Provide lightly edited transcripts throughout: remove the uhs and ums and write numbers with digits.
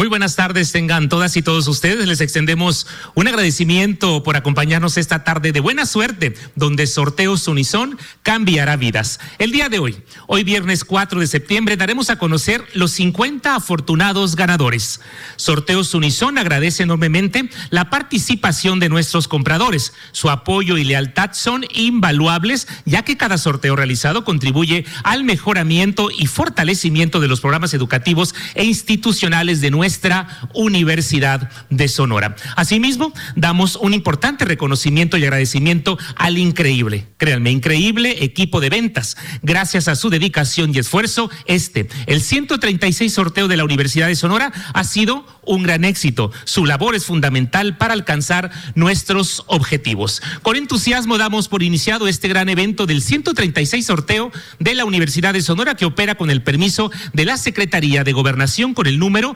Muy buenas tardes tengan todas y todos ustedes. Les extendemos un agradecimiento por acompañarnos esta tarde de buena suerte, donde Sorteos Unison cambiará vidas. El día de hoy viernes 4 de septiembre, daremos a conocer los 50 afortunados ganadores. Sorteos Unison agradece enormemente la participación de nuestros compradores. Su apoyo y lealtad son invaluables, ya que cada sorteo realizado contribuye al mejoramiento y fortalecimiento de los programas educativos e institucionales de nuestra Universidad de Sonora. Asimismo, damos un importante reconocimiento y agradecimiento al increíble equipo de ventas. Gracias a su dedicación y esfuerzo, el 136 sorteo de la Universidad de Sonora ha sido un gran éxito. Su labor es fundamental para alcanzar nuestros objetivos. Con entusiasmo damos por iniciado este gran evento del 136 sorteo de la Universidad de Sonora, que opera con el permiso de la Secretaría de Gobernación con el número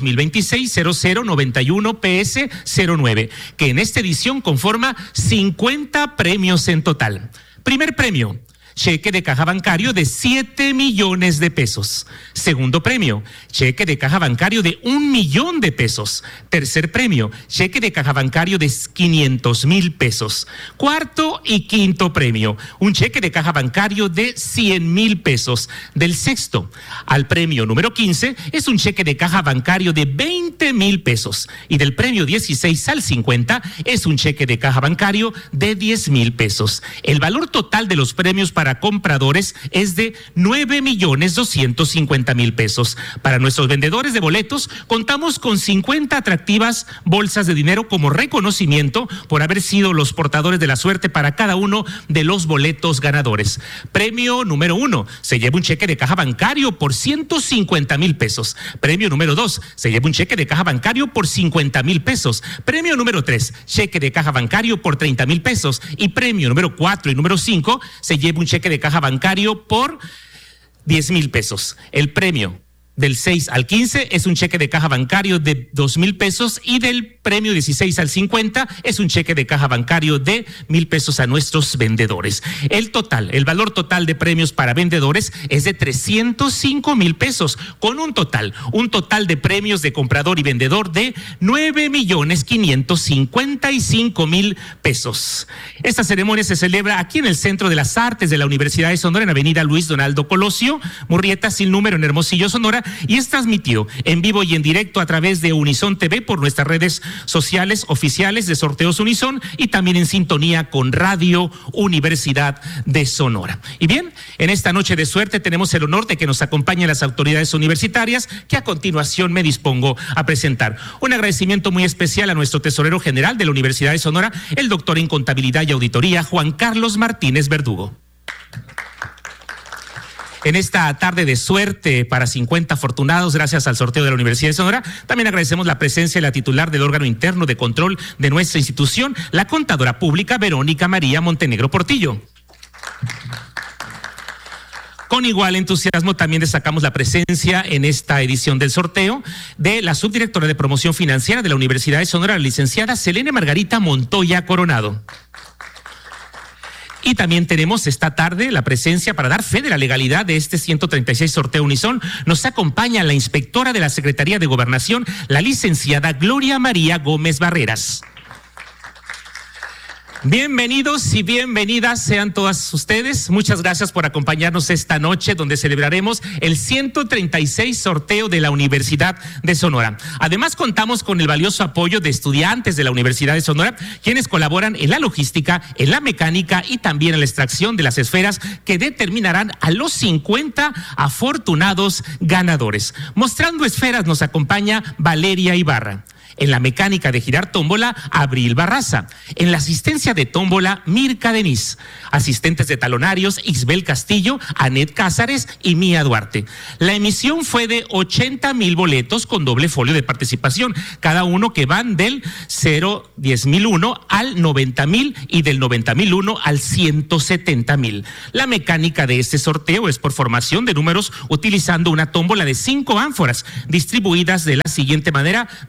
2026-0091-PS09, que en esta edición conforma 50 premios en total. Primer premio: cheque de caja bancario de 7 millones de pesos. Segundo premio: cheque de caja bancario de 1 millón de pesos. Tercer premio: cheque de caja bancario de 500,000 pesos. Cuarto y quinto premio: un cheque de caja bancario de 100,000 pesos. Del sexto al premio número 15 es un cheque de caja bancario de 20,000 pesos. Y del premio 16 al 50 es un cheque de caja bancario de 10,000 pesos. El valor total de los premios para compradores es de 9,250,000 pesos. Para nuestros vendedores de boletos, contamos con 50 atractivas bolsas de dinero como reconocimiento por haber sido los portadores de la suerte para cada uno de los boletos ganadores. Premio número 1: se lleva un cheque de caja bancario por 150,000 pesos. Premio número 2: se lleva un cheque de caja bancario por 50,000 pesos. Premio número 3: cheque de caja bancario por 30,000 pesos. Y premio número 4 y número 5: se lleva un cheque de caja bancario por 10,000 pesos. El premio del 6 al 15 es un cheque de caja bancario de 2,000 pesos y del premio 16 al 50 es un cheque de caja bancario de 1,000 pesos a nuestros vendedores. El valor total de premios para vendedores es de 305,000 pesos, con un total de premios de comprador y vendedor de 9,555,000 pesos. Esta ceremonia se celebra aquí en el Centro de las Artes de la Universidad de Sonora, en Avenida Luis Donaldo Colosio, Murrieta sin número, en Hermosillo, Sonora, y es transmitido en vivo y en directo a través de Unison TV por nuestras redes sociales oficiales de Sorteos Unison y también en sintonía con Radio Universidad de Sonora. Y bien, en esta noche de suerte tenemos el honor de que nos acompañen las autoridades universitarias, que a continuación me dispongo a presentar. Un agradecimiento muy especial a nuestro tesorero general de la Universidad de Sonora, el doctor en Contabilidad y Auditoría, Juan Carlos Martínez Verdugo. En esta tarde de suerte para 50 afortunados, gracias al sorteo de la Universidad de Sonora, también agradecemos la presencia de la titular del órgano interno de control de nuestra institución, la contadora pública Verónica María Montenegro Portillo. Con igual entusiasmo también destacamos la presencia en esta edición del sorteo de la subdirectora de Promoción Financiera de la Universidad de Sonora, la licenciada Selene Margarita Montoya Coronado. Y también tenemos esta tarde la presencia, para dar fe de la legalidad de este 136 sorteo Unison, nos acompaña la inspectora de la Secretaría de Gobernación, la licenciada Gloria María Gómez Barreras. Bienvenidos y bienvenidas sean todas ustedes. Muchas gracias por acompañarnos esta noche, donde celebraremos el 136 sorteo de la Universidad de Sonora. Además, contamos con el valioso apoyo de estudiantes de la Universidad de Sonora, quienes colaboran en la logística, en la mecánica y también en la extracción de las esferas que determinarán a los 50 afortunados ganadores. Mostrando esferas nos acompaña Valeria Ibarra. En la mecánica de girar tómbola, Abril Barraza. En la asistencia de tómbola, Mirka Denis. Asistentes de talonarios, Isbel Castillo, Anet Cázares y Mía Duarte. La emisión fue de 80,000 boletos con doble folio de participación, cada uno que van del 010,001 al 90,000 y del 90,001 al 170,000. La mecánica de este sorteo es por formación de números utilizando una tómbola de 5 ánforas, distribuidas de la siguiente manera: de izquierda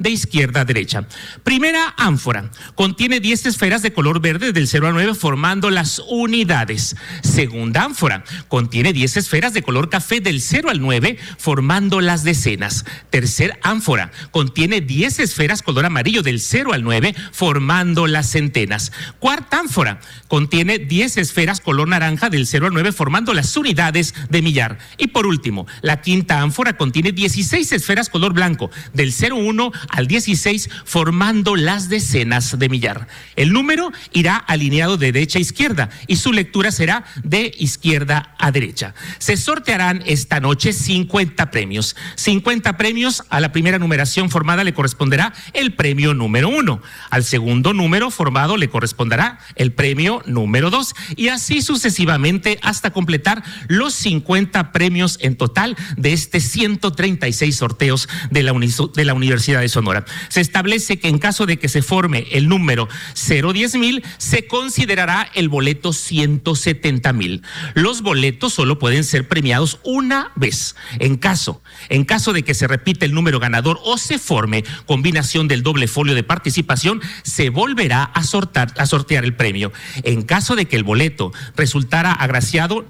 izquierda a derecha. Primera ánfora, contiene 10 esferas de color verde del 0 al 9 formando las unidades. Segunda ánfora, contiene 10 esferas de color café del 0 al 9 formando las decenas. Tercer ánfora, contiene 10 esferas color amarillo del 0 al 9 formando las centenas. Cuarta ánfora, contiene 10 esferas color naranja del 0 al 9 formando las unidades de millar. Y por último, la quinta ánfora contiene 16 esferas color blanco del 0,1 al 16 formando las decenas de millar. El número irá alineado de derecha a izquierda y su lectura será de izquierda a derecha. Se sortearán esta noche 50 premios. 50 premios. A la primera numeración formada le corresponderá el premio número 1. Al segundo número formado le corresponderá el premio número 2 y así sucesivamente hasta completar los 50 premios en total de este 136 sorteos de la Universidad de Sonora. Se establece que en caso de que se forme el número 010,000, se considerará el boleto 170,000. Los boletos solo pueden ser premiados una vez. En caso de que se repita el número ganador o se forme combinación del doble folio de participación, se volverá a sortear el premio. En caso de que el boleto resultara agraciado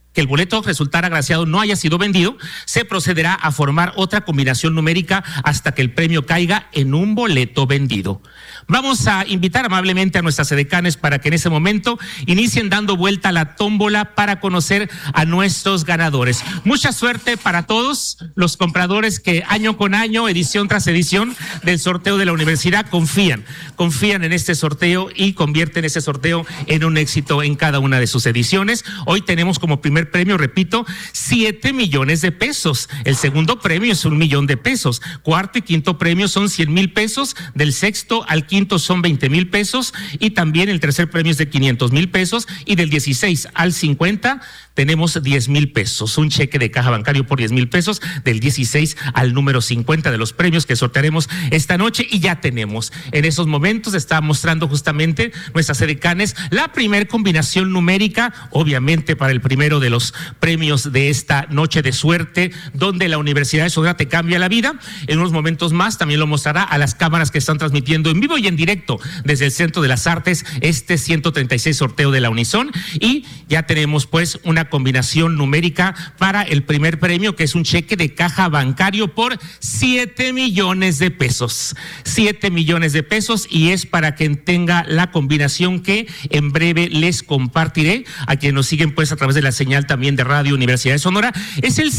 no haya sido vendido, se procederá a formar otra combinación numérica hasta que el premio caiga en un boleto vendido. Vamos a invitar amablemente a nuestras edecanes para que en ese momento inicien dando vuelta a la tómbola para conocer a nuestros ganadores. Mucha suerte para todos los compradores que año con año, edición tras edición del sorteo de la universidad confían en este sorteo y convierten ese sorteo en un éxito en cada una de sus ediciones. Hoy tenemos como primer premio, repito, 7 millones de pesos. El segundo premio es 1 millón de pesos. Cuarto y quinto premio son 100,000 pesos. Del sexto al quinto son 20,000 pesos. Y también el tercer premio es de 500,000 pesos. Y del 16 al 50 tenemos 10,000 pesos. Un cheque de caja bancario por 10,000 pesos del 16 al número 50 de los premios que sortearemos esta noche. Y ya tenemos, en esos momentos está mostrando justamente nuestras edecanes la primer combinación numérica, obviamente para el primero de los premios de esta noche de suerte, donde la Universidad de Sonora te cambia la vida. En unos momentos más también lo mostrará a las cámaras que están transmitiendo en vivo y en directo desde el Centro de las Artes este 136 sorteo de la Unison. Y ya tenemos pues una combinación numérica para el primer premio, que es un cheque de caja bancario por 7 millones de pesos. 7 millones de pesos, y es para quien tenga la combinación que en breve les compartiré a quienes nos siguen pues a través de la señal también de Radio Universidad de Sonora. Es el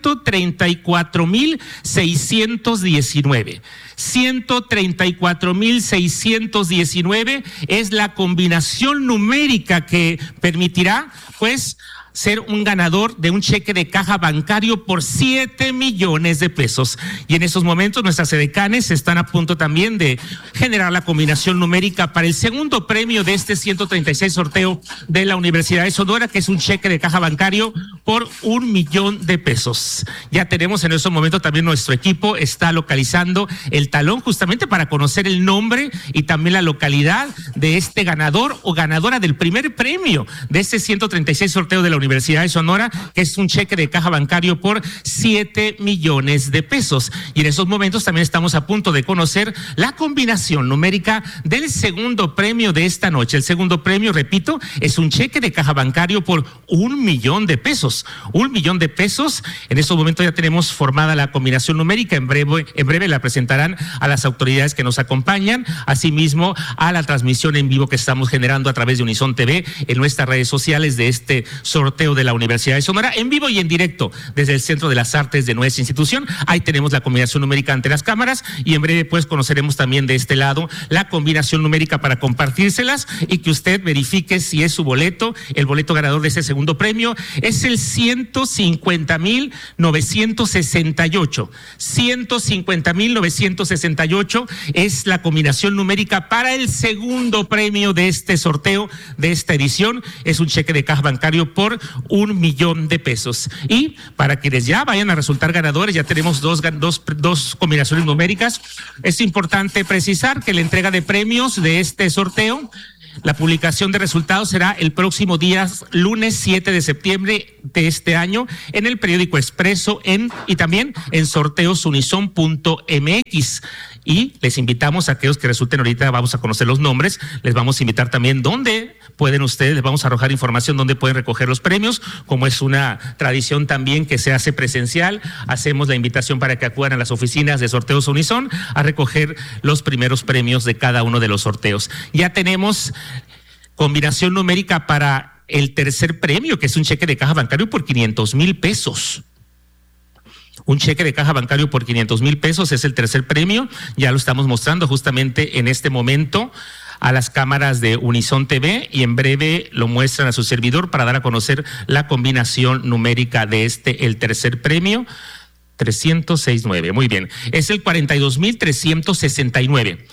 134,619. 134,619 es la combinación numérica que permitirá pues ser un ganador de un cheque de caja bancario por 7 millones de pesos. Y en esos momentos nuestras edecanes están a punto también de generar la combinación numérica para el segundo premio de este 136 sorteo de la Universidad de Sonora, que es un cheque de caja bancario por 1 millón de pesos. Ya tenemos en esos momentos también nuestro equipo está localizando el talón justamente para conocer el nombre y también la localidad de este ganador o ganadora del primer premio de este 136 sorteo de la Universidad de Sonora, que es un cheque de caja bancario por 7 millones de pesos. Y en esos momentos también estamos a punto de conocer la combinación numérica del segundo premio de esta noche. El segundo premio, repito, es un cheque de caja bancario por 1 millón de pesos. 1 millón de pesos. En estos momentos ya tenemos formada la combinación numérica. En breve la presentarán a las autoridades que nos acompañan, asimismo a la transmisión en vivo que estamos generando a través de Unison TV en nuestras redes sociales de este sorteo de la Universidad de Sonora, en vivo y en directo desde el Centro de las Artes de nuestra institución. Ahí tenemos la combinación numérica ante las cámaras y en breve pues conoceremos también de este lado la combinación numérica para compartírselas y que usted verifique si es su boleto. El boleto ganador de este segundo premio es el 150,968. 150,968 es la combinación numérica para el segundo premio de este sorteo de esta edición. Es un cheque de caja bancario por 1 millón de pesos. Y para quienes ya vayan a resultar ganadores, ya tenemos dos combinaciones numéricas. Es importante precisar que la entrega de premios de este sorteo La publicación de resultados será el próximo día lunes 7 de septiembre de este año en el periódico Expreso y también en sorteosunison.mx. Y les invitamos a aquellos que resulten, ahorita vamos a conocer los nombres, les vamos a invitar también dónde pueden ustedes, les vamos a arrojar información dónde pueden recoger los premios, como es una tradición también que se hace presencial, hacemos la invitación para que acudan a las oficinas de Sorteos Unison a recoger los primeros premios de cada uno de los sorteos. Ya tenemos combinación numérica para el tercer premio, que es un cheque de caja bancario por 500,000 pesos. Un cheque de caja bancario por 500,000 pesos es el tercer premio. Ya lo estamos mostrando justamente en este momento a las cámaras de Unison TV y en breve lo muestran a su servidor para dar a conocer la combinación numérica de el tercer premio. 306.9, muy bien. Es el 42,369.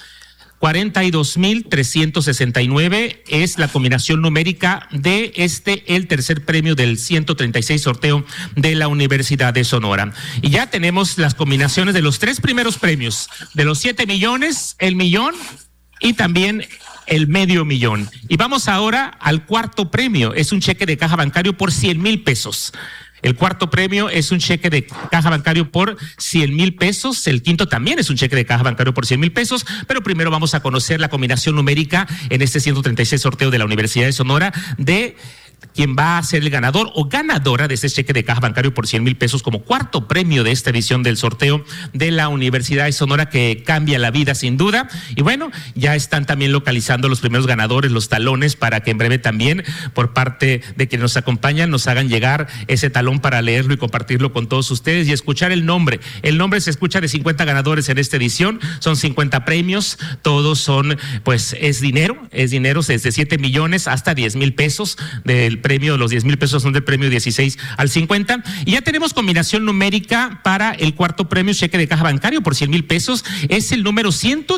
42,369 es la combinación numérica de el tercer premio del 136 sorteo de la Universidad de Sonora. Y ya tenemos las combinaciones de los tres primeros premios, de los 7 millones, el millón y también el medio millón. Y vamos ahora al cuarto premio, es un cheque de caja bancario por 100,000 pesos. El cuarto premio es un cheque de caja bancario por 100,000 pesos. El quinto también es un cheque de caja bancario por 100,000 pesos. Pero primero vamos a conocer la combinación numérica en este 136 sorteo de la Universidad de Sonora de quien va a ser el ganador o ganadora de este cheque de caja bancario por 100,000 pesos como cuarto premio de esta edición del sorteo de la Universidad de Sonora, que cambia la vida sin duda. Y bueno, ya están también localizando los primeros ganadores, los talones, para que en breve también por parte de quienes nos acompañan nos hagan llegar ese talón para leerlo y compartirlo con todos ustedes y escuchar el nombre. El nombre se escucha de 50 ganadores en esta edición, son 50 premios, todos son, pues es dinero, desde 7 millones hasta 10,000 pesos del premio. Los 10,000 pesos son del premio 16 al 50. Y ya tenemos combinación numérica para el cuarto premio, cheque de caja bancario por 100,000 pesos. Es el número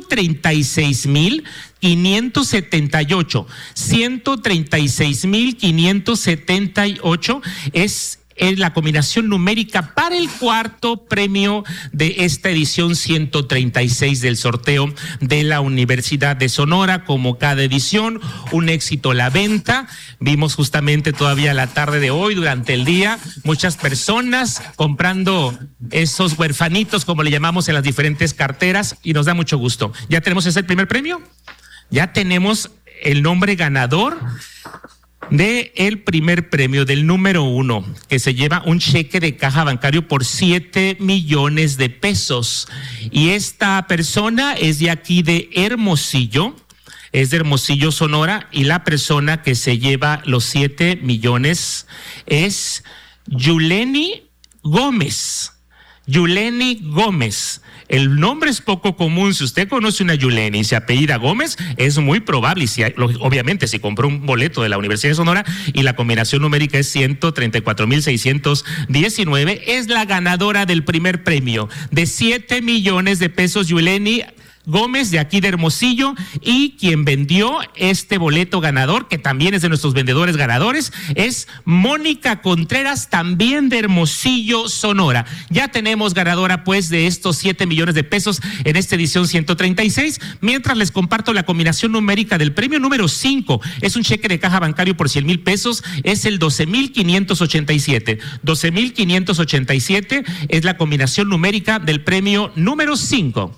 136,578. 136,578 es la combinación numérica para el cuarto premio de esta edición 136 del sorteo de la Universidad de Sonora. Como cada edición, un éxito la venta. Vimos justamente todavía la tarde de hoy, durante el día, muchas personas comprando esos huerfanitos, como le llamamos, en las diferentes carteras, y nos da mucho gusto. ¿Ya tenemos ese primer premio? Ya tenemos el nombre ganador de el primer premio, del número 1, que se lleva un cheque de caja bancario por 7 millones de pesos. Y esta persona es de aquí de Hermosillo, es de Hermosillo, Sonora, y la persona que se lleva los 7 millones es Yuleni Gómez. Yuleni Gómez. El nombre es poco común. Si usted conoce una Yuleni y se apellida Gómez, es muy probable, y obviamente si compró un boleto de la Universidad de Sonora y la combinación numérica es 134,619, es la ganadora del primer premio de 7 millones de pesos, Yuleni Gómez, de aquí de Hermosillo. Y quien vendió este boleto ganador, que también es de nuestros vendedores ganadores, es Mónica Contreras, también de Hermosillo, Sonora. Ya tenemos ganadora pues de estos 7 millones de pesos en esta edición 136, mientras les comparto la combinación numérica del premio número 5. Es un cheque de caja bancario por 100,000 pesos, es el 12,587. 12,587 es la combinación numérica del premio número 5.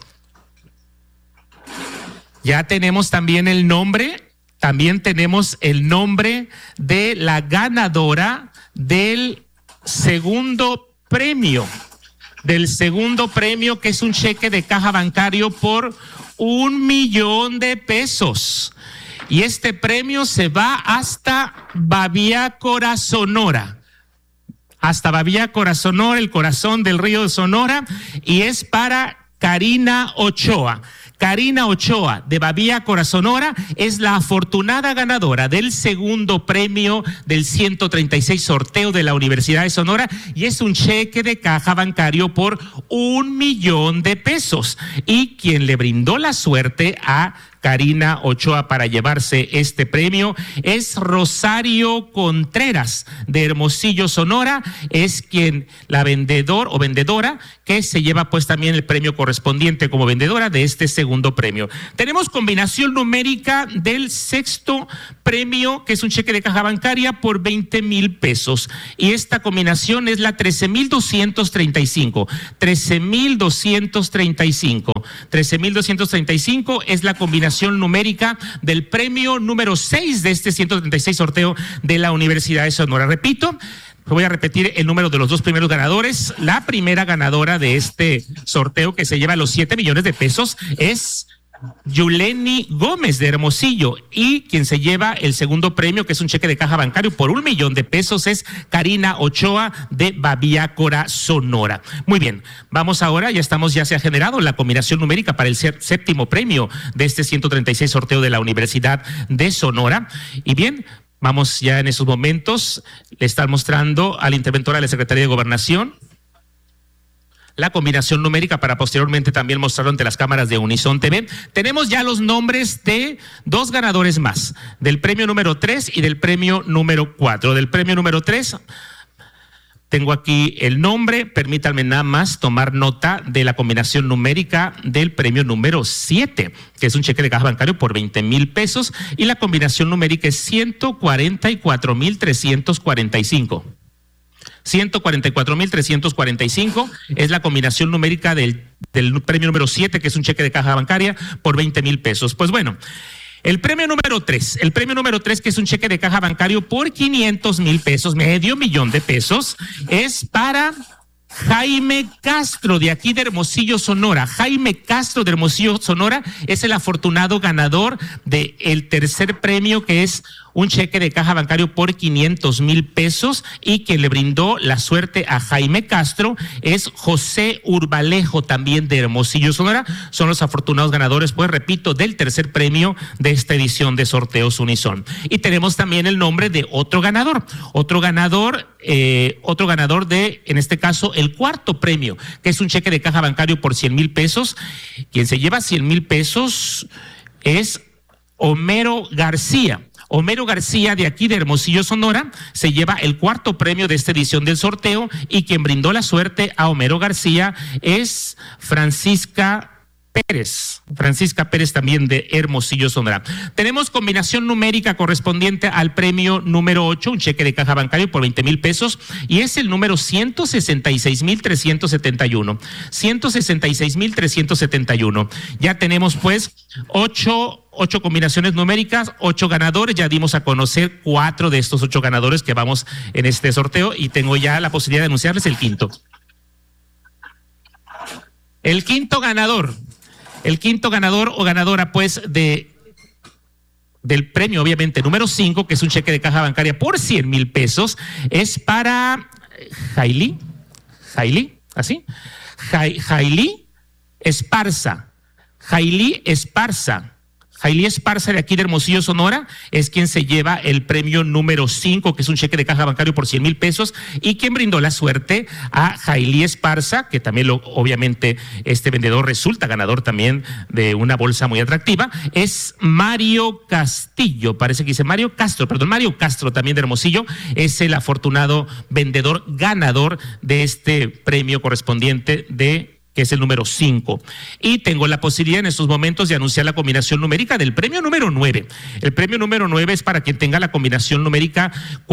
Ya tenemos también el nombre de la ganadora del segundo premio, que es un cheque de caja bancario por 1,000,000 de pesos. Y este premio se va hasta Baviácora, Sonora. Hasta Baviácora, Sonora, el corazón del río de Sonora, y es para Karina Ochoa. Karina Ochoa, de Baviácora, Sonora, es la afortunada ganadora del segundo premio del 136 sorteo de la Universidad de Sonora, y es un cheque de caja bancario por 1,000,000 de pesos. Y quien le brindó la suerte a Karina Ochoa para llevarse este premio. Es Rosario Contreras de Hermosillo, Sonora, es quien la vendedor o vendedora que se lleva pues también el premio correspondiente como vendedora de este segundo premio. Tenemos combinación numérica del sexto premio, que es un cheque de caja bancaria por 20,000 pesos. Y esta combinación es la 13,235. 13,235. 13,235 es la combinación numérica del premio número 6 de este 136 sorteo de la Universidad de Sonora. Repito, voy a repetir el número de los dos primeros ganadores. La primera ganadora de este sorteo que se lleva los 7 millones de pesos es Yuleni Gómez de Hermosillo, y quien se lleva el segundo premio, que es un cheque de caja bancario por 1 millón de pesos, es Karina Ochoa de Babiácora, Sonora. Muy bien, vamos ahora, ya se ha generado la combinación numérica para el séptimo premio de este 136 sorteo de la Universidad de Sonora. Y bien, vamos ya en esos momentos, le están mostrando a la interventora de la Secretaría de Gobernación la combinación numérica para posteriormente también mostrarlo ante las cámaras de Unison TV. Tenemos ya los nombres de dos ganadores más, del premio número 3 y del premio número 4. Del premio número 3 tengo aquí el nombre, permítanme nada más tomar nota de la combinación numérica del premio número 7, que es un cheque de caja bancario por 20,000 pesos, y la combinación numérica es 144,345. 144,345 es la combinación numérica del premio número 7, que es un cheque de caja bancaria por 20,000 pesos. Pues bueno, el premio número 3, que es un cheque de caja bancario por 500,000 pesos, medio millón de pesos, es para Jaime Castro, de aquí de Hermosillo, Sonora. Jaime Castro de Hermosillo, Sonora, es el afortunado ganador del tercer premio, que es un cheque de caja bancario por 500,000 pesos, y quien le brindó la suerte a Jaime Castro es José Urbalejo, también de Hermosillo, Sonora. Son los afortunados ganadores, pues repito, del tercer premio de esta edición de Sorteos Unison. Y tenemos también el nombre de otro ganador de, en este caso, el cuarto premio, que es un cheque de caja bancario por 100,000 pesos. Quien se lleva 100,000 pesos es Homero García. Homero García, de aquí de Hermosillo, Sonora, se lleva el cuarto premio de esta edición del sorteo, y quien brindó la suerte a Homero García es Francisca Pérez, también de Hermosillo, Sonora. Tenemos combinación numérica correspondiente al premio número 8, un cheque de caja bancario por 20,000 pesos, y es el número 166,371. 166,371. Ya tenemos pues ocho combinaciones numéricas, 8 ganadores. Ya dimos a conocer 4 de estos 8 ganadores que vamos en este sorteo, y tengo ya la posibilidad de anunciarles el quinto. El quinto ganador o ganadora pues del premio, obviamente, número 5, que es un cheque de caja bancaria por 100,000 pesos, es para Jaili Esparza. Jaili Esparza, de aquí de Hermosillo, Sonora, es quien se lleva el premio número 5, que es un cheque de caja bancario por 100,000 pesos, y quien brindó la suerte a Jaili Esparza, que también obviamente este vendedor resulta ganador también de una bolsa muy atractiva, es Mario Castillo, parece que dice Mario Castro, también de Hermosillo, es el afortunado vendedor ganador de este premio correspondiente que es el número 5. Y tengo la posibilidad en estos momentos de anunciar la combinación numérica del premio número 9. El premio número 9 es para quien tenga la combinación numérica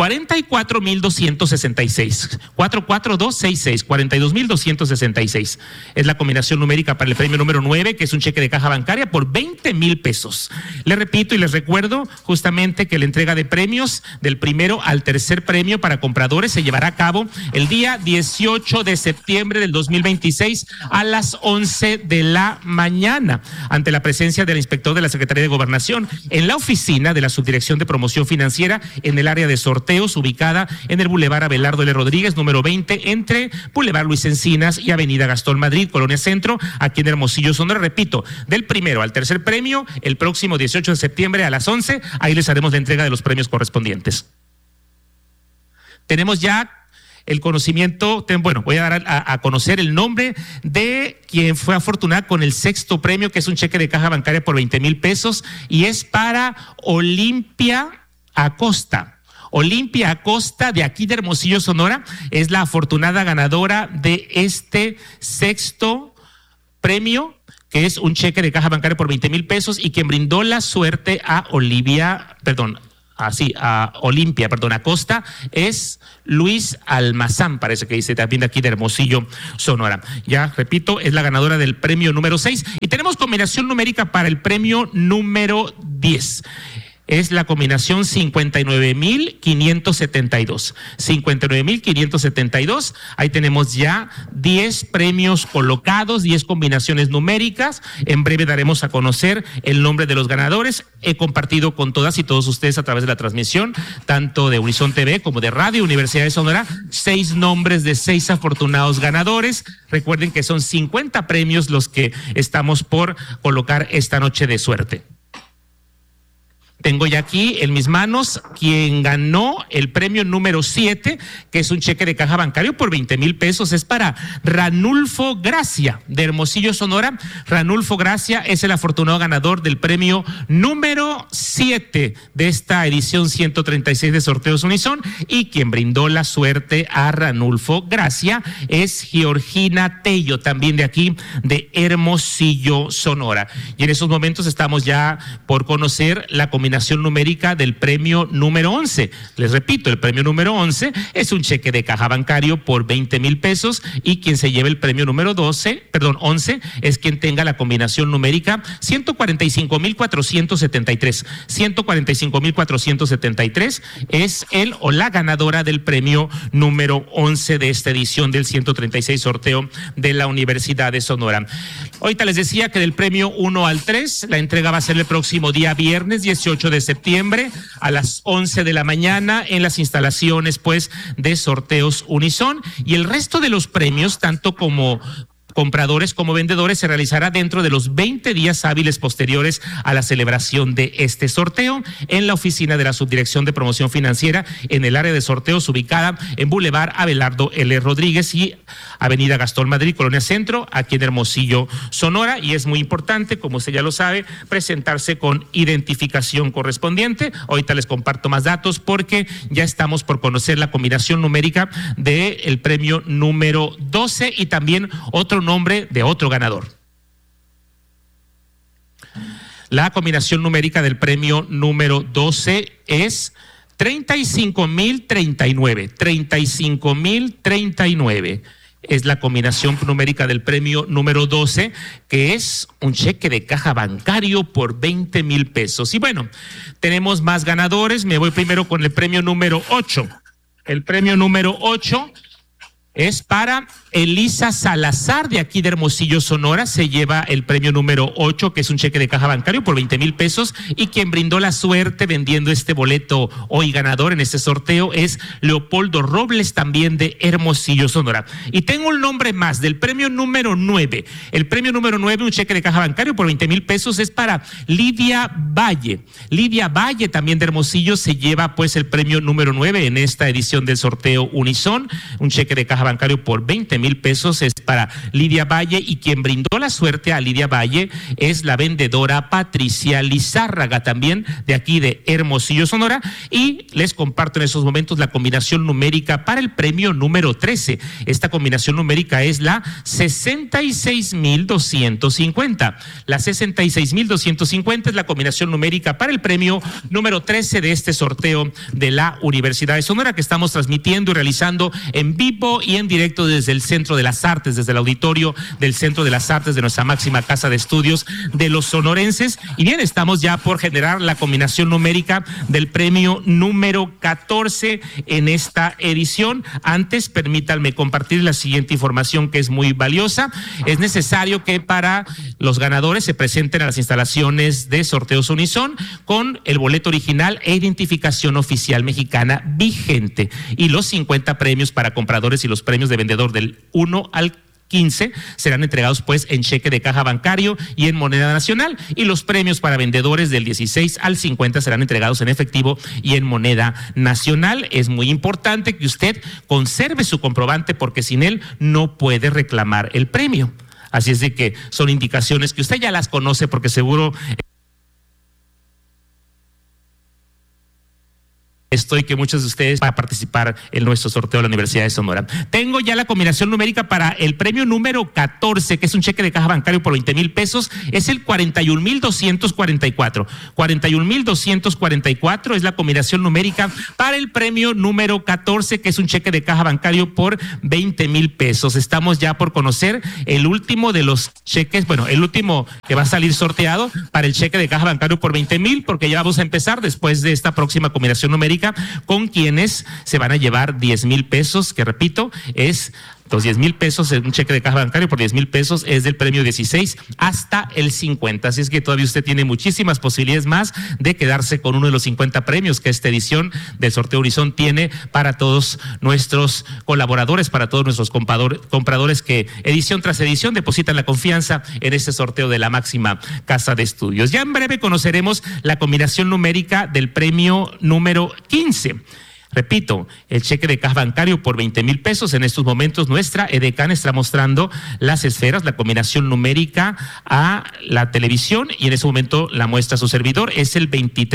42,266. 44266, 42,266. Es la combinación numérica para el premio número 9, que es un cheque de caja bancaria por 20,000 pesos. Les repito y les recuerdo justamente que la entrega de premios del primero al tercer premio para compradores se llevará a cabo el día 18 de septiembre del 2026 a las 11 de la mañana, ante la presencia del inspector de la Secretaría de Gobernación en la oficina de la Subdirección de Promoción Financiera en el área de sorteos, ubicada en el Boulevard Abelardo L. Rodríguez, número 20, entre Boulevard Luis Encinas y Avenida Gastón Madrid, Colonia Centro, aquí en Hermosillo, Sonora. Repito, del primero al tercer premio, el próximo 18 de septiembre a las 11, ahí les haremos la entrega de los premios correspondientes. Tenemos ya el conocimiento, voy a dar a conocer el nombre de quien fue afortunada con el sexto premio, que es un cheque de caja bancaria por 20,000 pesos, y es para Olimpia Acosta. Olimpia Acosta, de aquí de Hermosillo, Sonora, es la afortunada ganadora de este sexto premio, que es un cheque de caja bancaria por 20,000 pesos, y quien brindó la suerte a Olimpia Acosta es Luis Almazán, parece que dice, también de aquí de Hermosillo, Sonora. Ya repito, es la ganadora del premio número 6, y tenemos combinación numérica para el premio número 10. Es la combinación 59,572. 59,572. Ahí tenemos ya 10 premios colocados, 10 combinaciones numéricas. En breve daremos a conocer el nombre de los ganadores. He compartido con todas y todos ustedes a través de la transmisión, tanto de Unison TV como de Radio Universidad de Sonora, 6 nombres de 6 afortunados ganadores. Recuerden que son 50 premios los que estamos por colocar esta noche de suerte. Tengo ya aquí en mis manos quien ganó el premio número 7, que es un cheque de caja bancario por 20,000 pesos. Es para Ranulfo Gracia, de Hermosillo, Sonora. Ranulfo Gracia es el afortunado ganador del premio número 7 de esta edición 136 de Sorteos Unison, y quien brindó la suerte a Ranulfo Gracia es Georgina Tello, también de aquí de Hermosillo, Sonora. Y en esos momentos estamos ya por conocer la combinación numérica del premio número 11. Les repito, el premio número 11 es un cheque de caja bancario por 20,000 pesos, y quien se lleve el premio número 11 es quien tenga la combinación numérica 145,473. 145,473 es el o la ganadora del premio número 11 de esta edición del 136 sorteo de la Universidad de Sonora. Ahorita les decía que del premio 1 al 3, la entrega va a ser el próximo día viernes 18 de septiembre a las 11 de la mañana en las instalaciones de Sorteos Unison, y el resto de los premios, tanto como compradores como vendedores, se realizará dentro de los 20 días hábiles posteriores a la celebración de este sorteo en la oficina de la Subdirección de Promoción Financiera en el área de sorteos, ubicada en Boulevard Abelardo L. Rodríguez y Avenida Gastón Madrid, Colonia Centro, aquí en Hermosillo, Sonora. Y es muy importante, como usted ya lo sabe, presentarse con identificación correspondiente. Ahorita les comparto más datos porque ya estamos por conocer la combinación numérica del premio número 12 y también otro nombre de otro ganador. La combinación numérica del premio número 12 es 35,039. 35,039 es la combinación numérica del premio número 12, que es un cheque de caja bancario por 20,000 pesos. Y bueno, tenemos más ganadores. Me voy primero con el premio número 8. El premio número 8 es para Elisa Salazar, de aquí de Hermosillo, Sonora. Se lleva el premio número 8, que es un cheque de caja bancario por 20,000 pesos, y quien brindó la suerte vendiendo este boleto hoy ganador en este sorteo es Leopoldo Robles, también de Hermosillo, Sonora. Y tengo un nombre más del premio número 9. El premio número 9, un cheque de caja bancario por 20,000 pesos, es para Lidia Valle. Lidia Valle, también de Hermosillo, se lleva el premio número 9 en esta edición del sorteo Unison, un cheque de caja bancario por 20,000 pesos. Es para Lidia Valle, y quien brindó la suerte a Lidia Valle es la vendedora Patricia Lizárraga, también de aquí de Hermosillo, Sonora. Y les comparto en esos momentos la combinación numérica para el premio número 13. Esta combinación numérica es la 66,250. La 66,250 es la combinación numérica para el premio número 13 de este sorteo de la Universidad de Sonora, que estamos transmitiendo y realizando en vivo y en directo desde el Centro de las Artes, desde el auditorio del Centro de las Artes de nuestra máxima casa de estudios de los sonorenses. Y bien, estamos ya por generar la combinación numérica del premio número 14 en esta edición. Antes, permítanme compartir la siguiente información, que es muy valiosa. Es necesario que para los ganadores se presenten a las instalaciones de Sorteos Unison con el boleto original e identificación oficial mexicana vigente, y los 50 premios para compradores y los premios de vendedor del 1 al 15 serán entregados pues en cheque de caja bancario y en moneda nacional, y los premios para vendedores del 16 al 50 serán entregados en efectivo y en moneda nacional. Es muy importante que usted conserve su comprobante porque sin él no puede reclamar el premio. Así es de que son indicaciones que usted ya las conoce porque seguro estoy que muchos de ustedes van a participar en nuestro sorteo de la Universidad de Sonora. Tengo ya la combinación numérica para el premio número 14, que es un cheque de caja bancario por 20,000 pesos. Es el 41,244. 41,244 es la combinación numérica para el premio número 14, que es un cheque de caja bancario por 20,000 pesos. Estamos ya por conocer el último de los cheques, bueno, el último que va a salir sorteado para el cheque de caja bancario por 20,000, porque ya vamos a empezar después de esta próxima combinación numérica con quienes se van a llevar 10,000 pesos, que repito, es los 10,000 pesos, un cheque de caja bancario por 10,000 pesos es del premio 16 hasta el 50. Así es que todavía usted tiene muchísimas posibilidades más de quedarse con uno de los 50 premios que esta edición del sorteo Unison tiene para todos nuestros colaboradores, para todos nuestros compradores que edición tras edición depositan la confianza en este sorteo de la máxima casa de estudios. Ya en breve conoceremos la combinación numérica del premio número 15. Repito, el cheque de caja bancario por 20,000 pesos. En estos momentos nuestra EDECAN está mostrando las esferas, la combinación numérica a la televisión, y en ese momento la muestra su servidor. Es el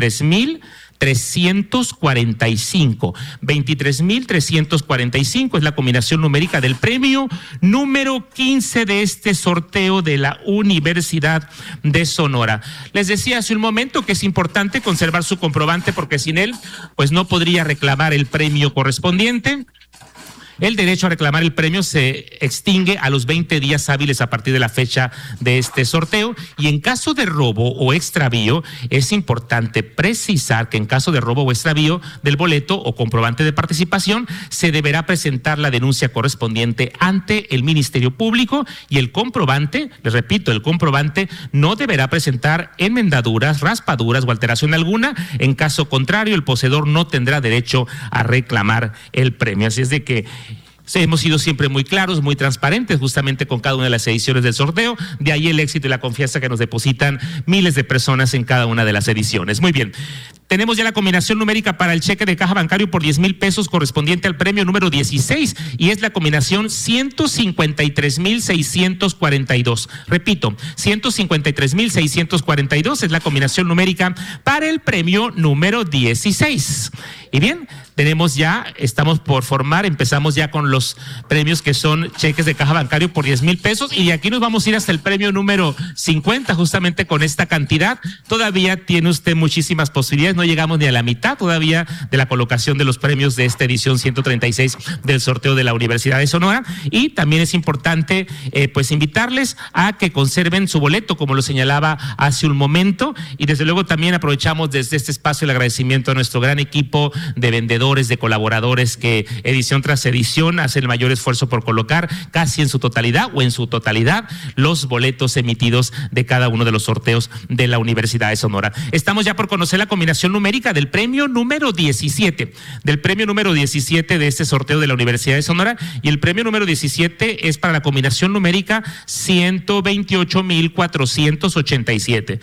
23,345. 23,345 es la combinación numérica del premio número 15 de este sorteo de la Universidad de Sonora. Les decía hace un momento que es importante conservar su comprobante porque sin él pues no podría reclamar el premio correspondiente. El derecho a reclamar el premio se extingue a los 20 días hábiles a partir de la fecha de este sorteo, y en caso de robo o extravío es importante precisar que en caso de robo o extravío del boleto o comprobante de participación se deberá presentar la denuncia correspondiente ante el Ministerio Público, y el comprobante, les repito, el comprobante no deberá presentar enmendaduras, raspaduras o alteración alguna. En caso contrario, el poseedor no tendrá derecho a reclamar el premio. Así es de que hemos sido siempre muy claros, muy transparentes justamente con cada una de las ediciones del sorteo. De ahí el éxito y la confianza que nos depositan miles de personas en cada una de las ediciones. Muy bien. Tenemos ya la combinación numérica para el cheque de caja bancario por 10,000 pesos correspondiente al premio número 16, y es la combinación 153,642. Repito, 153,642 es la combinación numérica para el premio número 16. Y bien, estamos por formar, empezamos ya con los premios que son cheques de caja bancario por 10,000 pesos, y de aquí nos vamos a ir hasta el premio número 50, justamente con esta cantidad. Todavía tiene usted muchísimas posibilidades, no llegamos ni a la mitad todavía de la colocación de los premios de esta edición 136 del sorteo de la Universidad de Sonora, y también es importante pues invitarles a que conserven su boleto, como lo señalaba hace un momento, y desde luego también aprovechamos desde este espacio el agradecimiento a nuestro gran equipo de vendedores, de colaboradores que edición tras edición hacen el mayor esfuerzo por colocar casi en su totalidad o en su totalidad los boletos emitidos de cada uno de los sorteos de la Universidad de Sonora. Estamos ya por conocer la combinación numérica del premio número 17, de este sorteo de la Universidad de Sonora, y el premio número 17 es para la combinación numérica 128,487.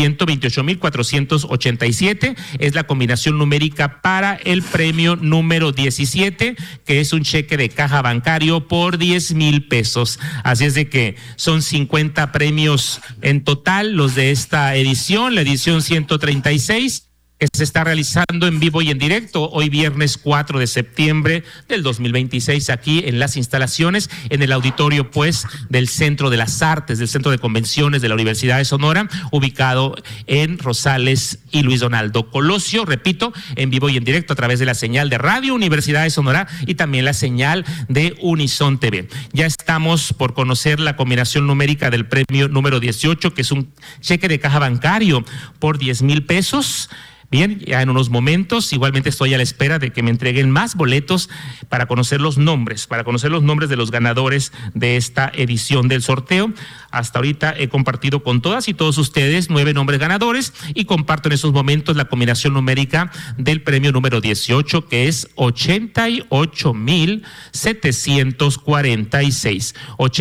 128,487 es la combinación numérica para el premio número 17, que es un cheque de caja bancario por 10,000 pesos. Así es de que son 50 premios en total los de esta edición, la edición 136, que se está realizando en vivo y en directo hoy viernes 4 de septiembre del 2026 aquí en las instalaciones, en el auditorio pues del Centro de las Artes, del Centro de Convenciones de la Universidad de Sonora, ubicado en Rosales y Luis Donaldo Colosio. Repito, en vivo y en directo a través de la señal de Radio Universidad de Sonora y también la señal de Unison TV. Ya estamos por conocer la combinación numérica del premio número 18, que es un cheque de caja bancario por 10,000 pesos. Bien, ya en unos momentos, igualmente estoy a la espera de que me entreguen más boletos para conocer los nombres de los ganadores de esta edición del sorteo. Hasta ahorita he compartido con todas y todos ustedes 9 nombres ganadores y comparto en estos momentos la combinación numérica del premio número 18, que es 88,746.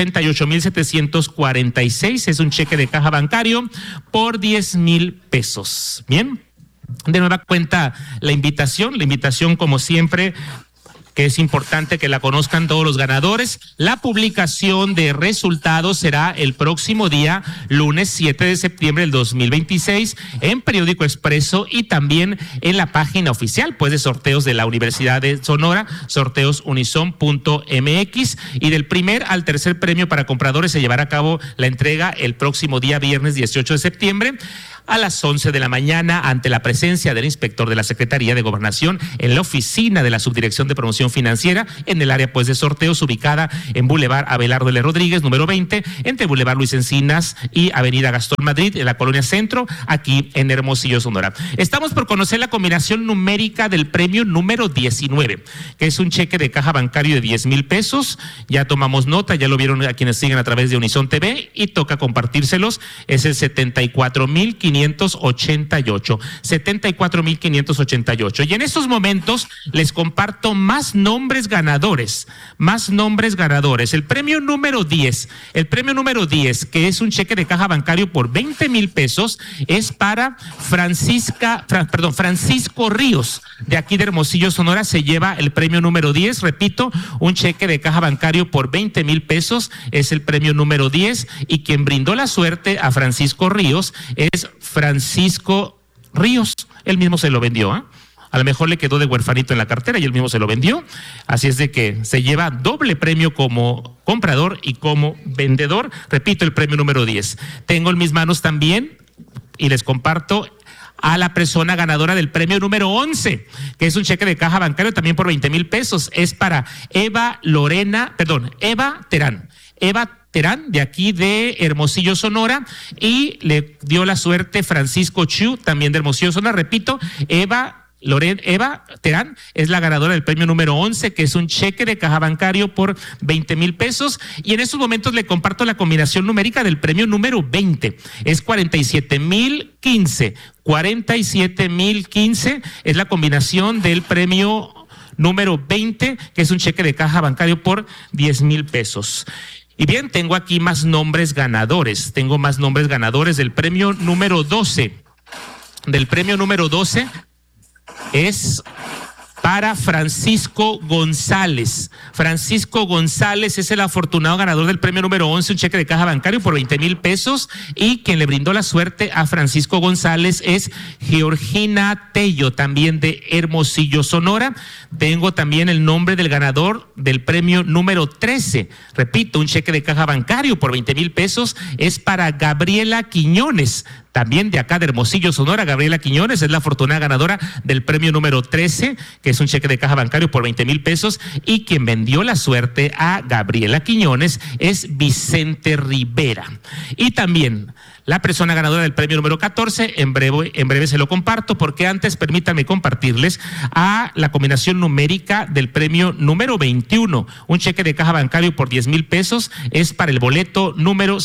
88,746 es un cheque de caja bancario por 10,000 pesos. Bien. De nueva cuenta la invitación como siempre, que es importante que la conozcan todos los ganadores. La publicación de resultados será el próximo día, lunes 7 de septiembre del 2026, en Periódico Expreso y también en la página oficial, pues, de sorteos de la Universidad de Sonora, sorteosunison.mx, y del primer al tercer premio para compradores se llevará a cabo la entrega el próximo día, viernes 18 de septiembre, a las 11 de la mañana, ante la presencia del inspector de la Secretaría de Gobernación en la oficina de la Subdirección de Promoción Financiera, en el área, pues, de sorteos, ubicada en Boulevard Abelardo L. Rodríguez, número 20, entre Boulevard Luis Encinas y Avenida Gastón Madrid, en la Colonia Centro, aquí en Hermosillo, Sonora. Estamos por conocer la combinación numérica del premio número 19, que es un cheque de caja bancario de 10,000 pesos. Ya tomamos nota, ya lo vieron a quienes siguen a través de Unison TV y toca compartírselos. Es el 74,588. 74,588. Y en estos momentos les comparto más nombres ganadores. El premio número 10, que es un cheque de caja bancario por 20,000 pesos, es para Francisco Ríos, de aquí de Hermosillo, Sonora. Se lleva el premio número 10, repito, un cheque de caja bancario por 20,000 pesos, es el premio número 10, y quien brindó la suerte a Francisco Ríos es Francisco Ríos. Él mismo se lo vendió, ¿eh? A lo mejor le quedó de huerfanito en la cartera y él mismo se lo vendió. Así es de que se lleva doble premio como comprador y como vendedor. Repito, el premio número 10. Tengo en mis manos también, y les comparto, a la persona ganadora del premio número 11, que es un cheque de caja bancario también por 20,000 pesos. Es para Eva Terán, de aquí de Hermosillo, Sonora, y le dio la suerte Francisco Chu, también de Hermosillo, Sonora. Repito, Eva Terán es la ganadora del premio número 11, que es un cheque de caja bancario por 20,000 pesos. Y en estos momentos le comparto la combinación numérica del premio número 20. Es 47,015. 47,015 es la combinación del premio número 20, que es un cheque de caja bancario por 10,000 pesos. Y bien, tengo aquí más nombres ganadores. Del premio número 12. Es para Francisco González. Francisco González es el afortunado ganador del premio número 11, un cheque de caja bancario por 20,000 pesos. Y quien le brindó la suerte a Francisco González es Georgina Tello, también de Hermosillo, Sonora. Tengo también el nombre del ganador del premio número 13. Repito, un cheque de caja bancario por 20,000 pesos. Es para Gabriela Quiñones, también de acá de Hermosillo, Sonora. Gabriela Quiñones es la afortunada ganadora del premio número 13, que es un cheque de caja bancario por 20,000 pesos. Y quien vendió la suerte a Gabriela Quiñones es Vicente Rivera. Y también la persona ganadora del premio número 14, en breve se lo comparto, porque antes permítanme compartirles a la combinación numérica del premio número 21, un cheque de caja bancario por 10,000 pesos, es para el boleto número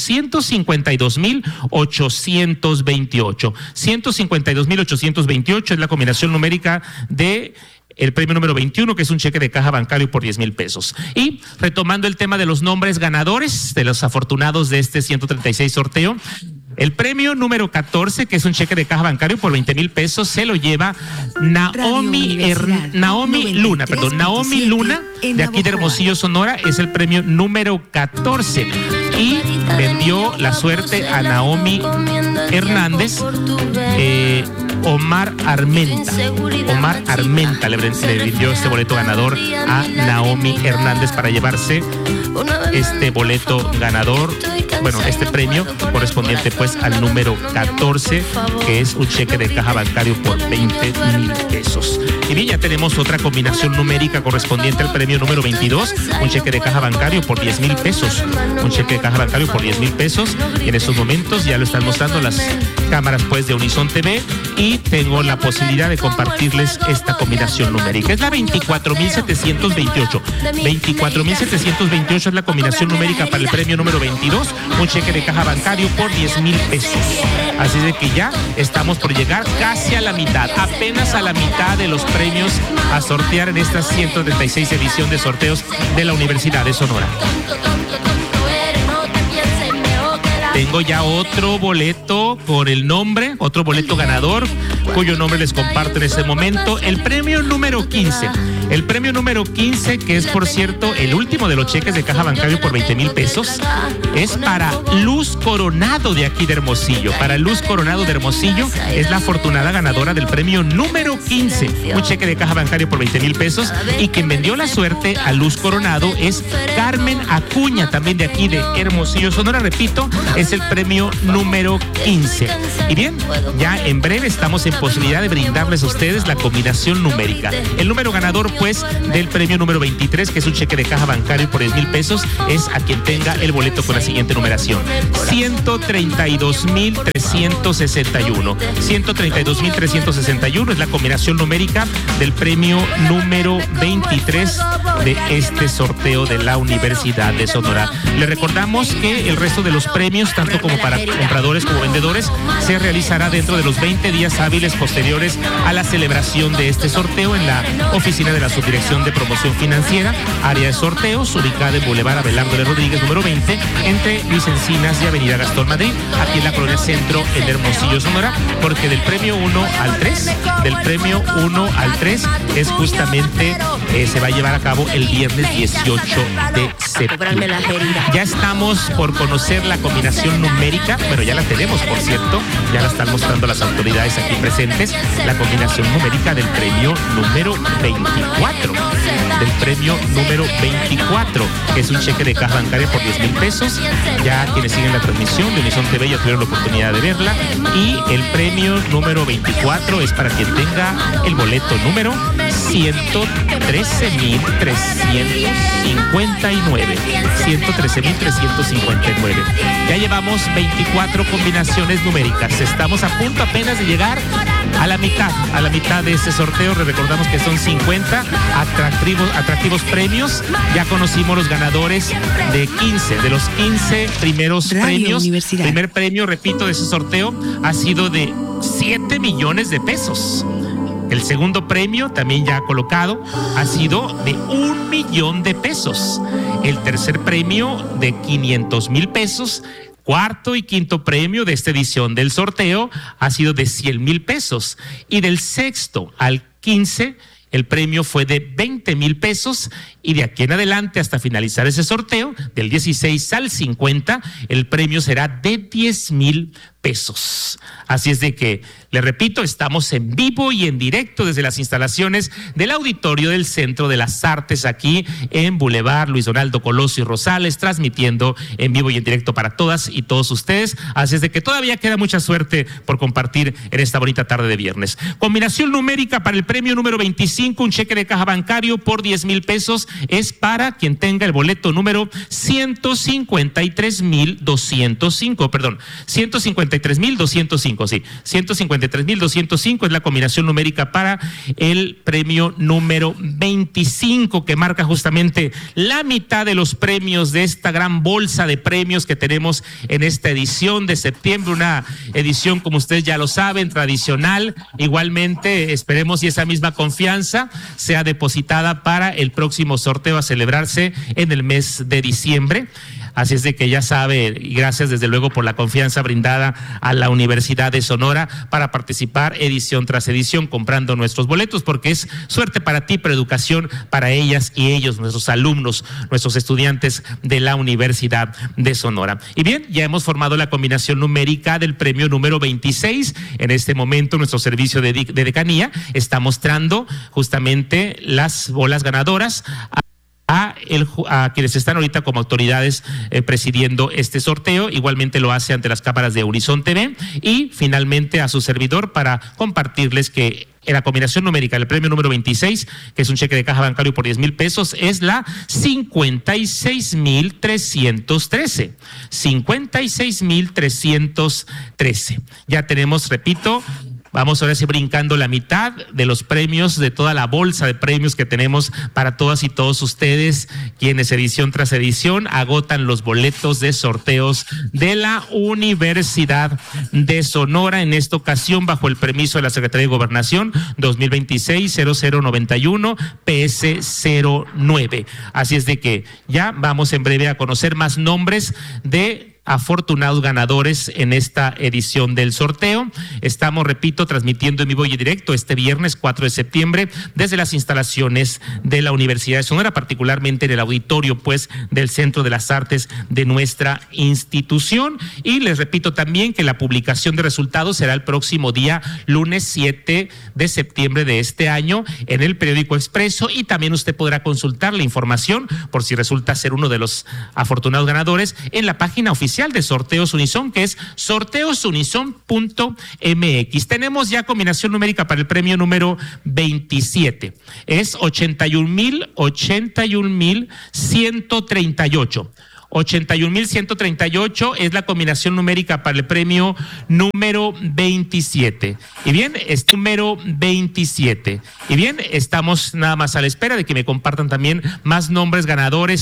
152,828. 152,828 es la combinación numérica de el premio número 21, que es un cheque de caja bancario por 10,000 pesos. Y retomando el tema de los nombres ganadores, de los afortunados de este 136 sorteo, el premio número 14, que es un cheque de caja bancario por 20,000 pesos, se lo lleva Naomi Luna, de aquí de Hermosillo, Sonora. Es el premio número 14. Y vendió la suerte a Naomi Hernández, Omar Armenta le vendió este boleto ganador a Naomi Hernández para llevarse este boleto ganador, este premio correspondiente pues al número 14, que es un cheque de caja bancario por 20,000 pesos. Y bien, ya tenemos otra combinación numérica correspondiente al premio número 22, un cheque de caja bancario por 10,000 pesos. Un cheque de caja bancario por 10,000 pesos. Y en estos momentos ya lo están mostrando las cámaras pues de Unison TV, y tengo la posibilidad de compartirles esta combinación numérica. Es la 24,728. 24,728 es la combinación numérica para el premio número 22, un cheque de caja bancario por 10,000 pesos. Así de que ya estamos por llegar casi a la mitad, apenas a la mitad de los premios a sortear en esta 136 edición de sorteos de la Universidad de Sonora. Tengo ya otro boleto con el nombre, otro boleto ganador, cuyo nombre les comparto en este momento. El premio número 15. El premio número 15, que es, por cierto, el último de los cheques de caja bancario por 20,000 pesos, es para Luz Coronado de aquí de Hermosillo. Para Luz Coronado de Hermosillo es la afortunada ganadora del premio número 15, un cheque de caja bancario por 20,000 pesos. Y quien vendió la suerte a Luz Coronado es Carmen Acuña, también de aquí de Hermosillo, Sonora. Repito, es el premio número 15. Y bien, ya en breve estamos en posibilidad de brindarles a ustedes la combinación numérica. El número ganador, pues, del premio número 23, que es un cheque de caja bancario por 10,000 pesos, es a quien tenga el boleto con la siguiente numeración: 132,361. 132,361 es la combinación numérica del premio número 23 de este sorteo de la Universidad de Sonora. Les recordamos que el resto de los premios, tanto como para compradores como vendedores, se realizará dentro de los 20 días hábiles posteriores a la celebración de este sorteo en la oficina de la Subdirección de Promoción Financiera, área de sorteos, ubicada en Boulevard Abelardo de Rodríguez, número 20, entre Luis Encinas y Avenida Gastón Madrid, aquí en la colonia Centro, en Hermosillo, Sonora, porque del premio 1 al 3, es justamente, se va a llevar a cabo el viernes 18 de septiembre. Ya estamos por conocer la combinación numérica, bueno, ya la tenemos, por cierto, ya la están mostrando las autoridades aquí presentes, la combinación numérica del premio número 24, que es un cheque de caja bancaria por 10,000 pesos. Ya quienes siguen la transmisión de Unison TV ya tuvieron la oportunidad de verla, y el premio número 24 es para quien tenga el boleto número 113,359. 113,359. Ya llevamos 24 combinaciones numéricas. Estamos a punto apenas de llegar a la mitad de este sorteo. Les recordamos que son 50 atractivos premios. Ya conocimos los ganadores de 15, de los 15 primeros premios. Universidad. Primer premio, repito, de ese sorteo ha sido de 7 millones de pesos. El segundo premio, también ya colocado, ha sido de 1 millón de pesos. El tercer premio de 500,000 pesos. Cuarto y quinto premio de esta edición del sorteo ha sido de 100,000 pesos. Y del sexto al 15, el premio fue de 20,000 pesos, y de aquí en adelante hasta finalizar ese sorteo, del 16 al 50, el premio será de 10,000 pesos. Así es de que, les repito, estamos en vivo y en directo desde las instalaciones del auditorio del Centro de las Artes, aquí en Boulevard Luis Donaldo Colosio y Rosales, transmitiendo en vivo y en directo para todas y todos ustedes. Así es de que todavía queda mucha suerte por compartir en esta bonita tarde de viernes. Combinación numérica para el premio número 25, un cheque de caja bancario por 10,000 pesos, es para quien tenga el boleto número 153,205, perdón, 153,205, sí, 153,205 es la combinación numérica para el premio número 25, que marca justamente la mitad de los premios de esta gran bolsa de premios que tenemos en esta edición de septiembre, una edición, como ustedes ya lo saben, tradicional. Igualmente esperemos y esa misma confianza sea depositada para el próximo sorteo a celebrarse en el mes de diciembre. Así es de que ya sabe, y gracias desde luego por la confianza brindada a la Universidad de Sonora para participar edición tras edición comprando nuestros boletos, porque es suerte para ti, pero educación para ellas y ellos, nuestros alumnos, nuestros estudiantes de la Universidad de Sonora. Y bien, ya hemos formado la combinación numérica del premio número 26. En este momento nuestro servicio de decanía está mostrando justamente las bolas ganadoras a a quienes están ahorita como autoridades presidiendo este sorteo. Igualmente lo hace ante las cámaras de Unison TV y finalmente a su servidor para compartirles que en la combinación numérica, el premio número 26, que es un cheque de caja bancario por 10,000 pesos, es la 56,313. 56,313. Ya tenemos, repito, vamos ahora sí brincando la mitad de los premios, de toda la bolsa de premios que tenemos para todas y todos ustedes, quienes edición tras edición agotan los boletos de sorteos de la Universidad de Sonora. En esta ocasión, bajo el permiso de la Secretaría de Gobernación 2026-0091 PS09. Así es de que ya vamos en breve a conocer más nombres de afortunados ganadores en esta edición del sorteo. Estamos, repito, transmitiendo en vivo y directo este viernes 4 de septiembre desde las instalaciones de la Universidad de Sonora, particularmente en el auditorio pues del Centro de las Artes de nuestra institución. Y les repito también que la publicación de resultados será el próximo día lunes 7 de septiembre de este año en el periódico Expreso, y también usted podrá consultar la información por si resulta ser uno de los afortunados ganadores en la página oficial de Sorteos Unison, que es sorteosunison.mx. Tenemos ya combinación numérica para el premio número 27. Es 81,138. 81,138 es la combinación numérica para el premio número 27. Y bien, es número 27. Y bien, estamos nada más a la espera de que me compartan también más nombres ganadores